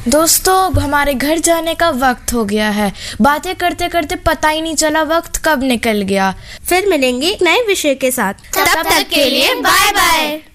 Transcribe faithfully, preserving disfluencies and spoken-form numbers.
दोस्तों अब हमारे घर जाने का वक्त हो गया है। बातें करते करते पता ही नहीं चला वक्त कब निकल गया। फिर मिलेंगे नए विषय के साथ। तब तक के लिए बाय बाय।